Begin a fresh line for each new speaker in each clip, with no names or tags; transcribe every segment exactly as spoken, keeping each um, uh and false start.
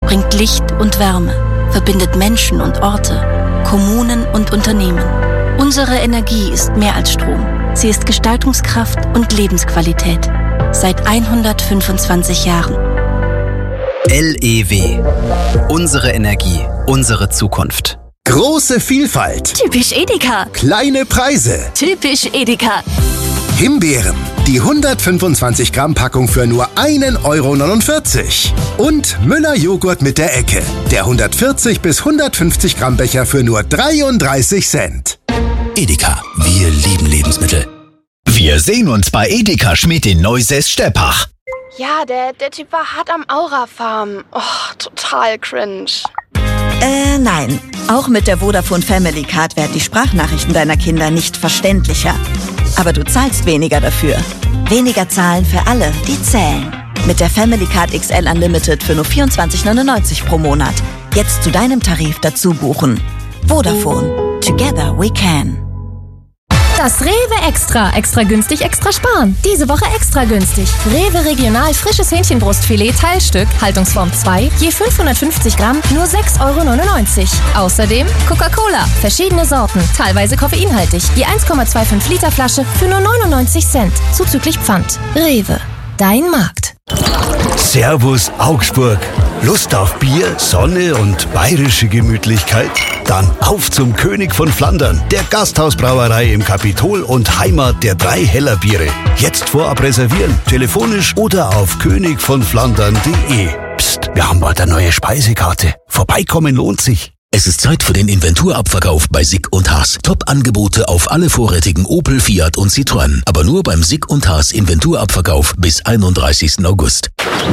bringt Licht und Wärme, verbindet Menschen und Orte, Kommunen und Unternehmen. Unsere Energie ist mehr als Strom. Sie ist Gestaltungskraft und Lebensqualität. Seit hundertfünfundzwanzig Jahren.
L E W. Unsere Energie, unsere Zukunft.
Große Vielfalt.
Typisch Edeka.
Kleine Preise.
Typisch Edeka.
Himbeeren. Die hundertfünfundzwanzig Gramm Packung für nur ein Euro neunundvierzig. Und Müller-Joghurt mit der Ecke. Der hundertvierzig bis hundertfünfzig Gramm Becher für nur dreiunddreißig Cent.
Edeka. Wir lieben Lebensmittel. Wir sehen uns bei Edeka Schmidt in Neusäß-Steppach.
Ja, der, der Typ war hart am Aura-Farm. Oh, total cringe.
Äh, nein. Auch mit der Vodafone Family Card werden die Sprachnachrichten deiner Kinder nicht verständlicher. Aber du zahlst weniger dafür. Weniger zahlen für alle, die zählen. Mit der Family Card X L Unlimited für nur vierundzwanzig neunundneunzig pro Monat. Jetzt zu deinem Tarif dazu buchen. Vodafone. Together we can.
Das Rewe Extra. Extra günstig, extra sparen. Diese Woche extra günstig. Rewe Regional frisches Hähnchenbrustfilet Teilstück, Haltungsform zwei, je fünfhundertfünfzig Gramm, nur sechs Euro neunundneunzig. Außerdem Coca-Cola, verschiedene Sorten, teilweise koffeinhaltig, je eins Komma fünfundzwanzig Liter Flasche für nur neunundneunzig Cent, zuzüglich Pfand. Rewe, dein Markt.
Servus Augsburg. Lust auf Bier, Sonne und bayerische Gemütlichkeit? Dann auf zum König von Flandern, der Gasthausbrauerei im Kapitol und Heimat der drei Heller Biere. Jetzt vorab reservieren, telefonisch oder auf könig von flandern punkt de. Psst, wir haben bald eine neue Speisekarte. Vorbeikommen lohnt sich.
Es ist Zeit für den Inventurabverkauf bei Sick und Haas. Top-Angebote auf alle vorrätigen Opel, Fiat und Citroën. Aber nur beim Sick und Haas Inventurabverkauf bis einunddreißigsten August.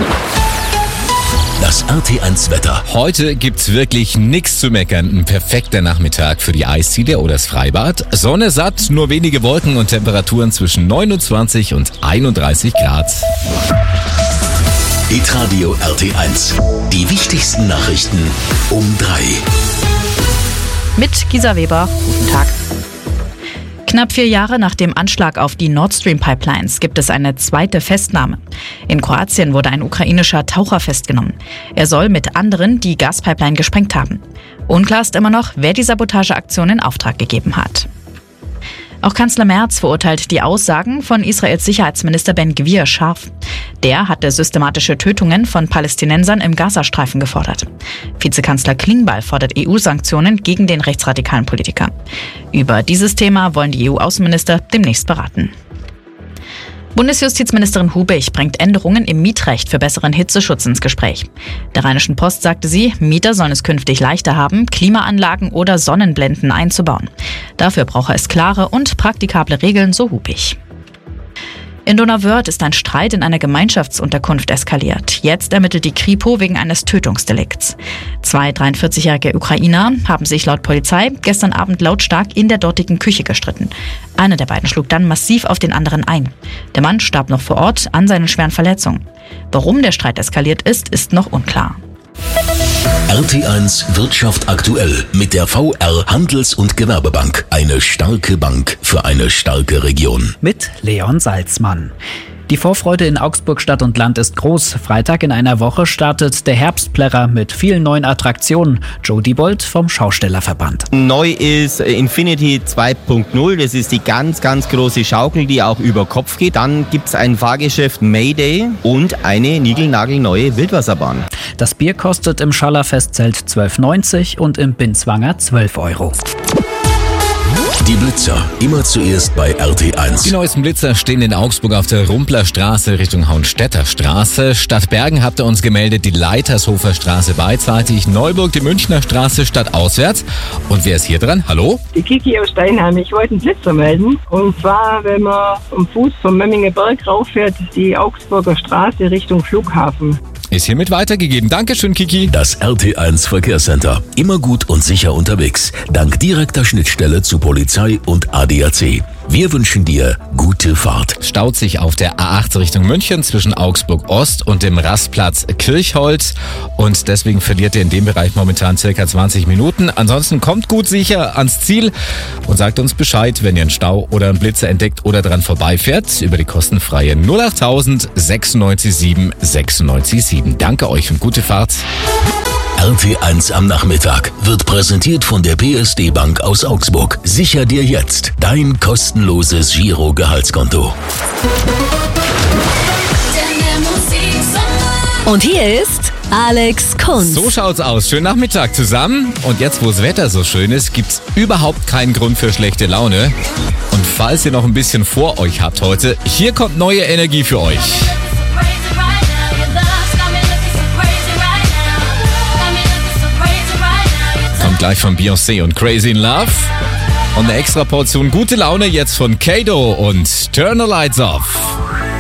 Das R T eins Wetter.
Heute gibt's wirklich nichts zu meckern. Ein perfekter Nachmittag für die Eisziele oder das Freibad. Sonne satt, nur wenige Wolken und Temperaturen zwischen neunundzwanzig und einunddreißig Grad.
Hitradio R T eins. Die wichtigsten Nachrichten um drei.
Mit Gisa Weber. Guten Tag. Knapp vier Jahre nach dem Anschlag auf die Nord Stream Pipelines gibt es eine zweite Festnahme. In Kroatien wurde ein ukrainischer Taucher festgenommen. Er soll mit anderen die Gaspipeline gesprengt haben. Unklar ist immer noch, wer die Sabotageaktion in Auftrag gegeben hat. Auch Kanzler Merz verurteilt die Aussagen von Israels Sicherheitsminister Ben-Gvir scharf. Der hatte systematische Tötungen von Palästinensern im Gazastreifen gefordert. Vizekanzler Klingbeil fordert E U-Sanktionen gegen den rechtsradikalen Politiker. Über dieses Thema wollen die E U-Außenminister demnächst beraten. Bundesjustizministerin Hubich bringt Änderungen im Mietrecht für besseren Hitzeschutz ins Gespräch. Der Rheinischen Post sagte sie, Mieter sollen es künftig leichter haben, Klimaanlagen oder Sonnenblenden einzubauen. Dafür brauche es klare und praktikable Regeln, so Hubich. In Donauwörth ist ein Streit in einer Gemeinschaftsunterkunft eskaliert. Jetzt ermittelt die Kripo wegen eines Tötungsdelikts. Zwei dreiundvierzigjährige Ukrainer haben sich laut Polizei gestern Abend lautstark in der dortigen Küche gestritten. Einer der beiden schlug dann massiv auf den anderen ein. Der Mann starb noch vor Ort an seinen schweren Verletzungen. Warum der Streit eskaliert ist, ist noch unklar.
R T eins Wirtschaft aktuell mit der V R Handels- und Gewerbebank. Eine starke Bank für eine starke Region.
Mit Leon Salzmann. Die Vorfreude in Augsburg Stadt und Land ist groß. Freitag in einer Woche startet der Herbstplärrer mit vielen neuen Attraktionen. Joe Diebold vom Schaustellerverband.
Neu ist Infinity zwei Punkt null. Das ist die ganz, ganz große Schaukel, die auch über Kopf geht. Dann gibt es ein Fahrgeschäft Mayday und eine niegelnagelneue Wildwasserbahn.
Das Bier kostet im Schallerfestzelt zwölf neunzig und im Binzwanger zwölf Euro.
Die Blitzer, immer zuerst bei R T eins.
Die neuesten Blitzer stehen in Augsburg auf der Rumpler Straße Richtung Hauenstädter Straße. Stadt Bergen habt ihr uns gemeldet, die Leitershofer Straße beidseitig. Neuburg, die Münchner Straße stadtauswärts. Und wer ist hier dran? Hallo?
Die Kiki aus Steinheim. Ich wollte einen Blitzer melden. Und zwar, wenn man am Fuß vom Memminger Berg rauffährt, die Augsburger Straße Richtung Flughafen.
Ist hiermit weitergegeben. Dankeschön, Kiki.
Das R T eins Verkehrscenter. Immer gut und sicher unterwegs. Dank direkter Schnittstelle zu Polizei und A D A C. Wir wünschen dir gute Fahrt.
Staut sich auf der A acht Richtung München zwischen Augsburg Ost und dem Rastplatz Kirchholz. Und deswegen verliert ihr in dem Bereich momentan circa zwanzig Minuten. Ansonsten kommt gut sicher ans Ziel und sagt uns Bescheid, wenn ihr einen Stau oder einen Blitzer entdeckt oder dran vorbeifährt, über die kostenfreie null achttausend sechsundneunzig sieben sechsundneunzig sieben. Danke euch und gute Fahrt.
R T eins am Nachmittag wird präsentiert von der P S D Bank aus Augsburg. Sicher dir jetzt dein kostenloses Giro-Gehaltskonto.
Und hier ist Alex Kunz.
So schaut's aus. Schönen Nachmittag zusammen. Und jetzt, wo das Wetter so schön ist, gibt's überhaupt keinen Grund für schlechte Laune. Und falls ihr noch ein bisschen vor euch habt heute, hier kommt neue Energie für euch. Kommt gleich von Beyoncé und Crazy in Love. Und eine extra Portion gute Laune jetzt von Kato und Turn the Lights Off.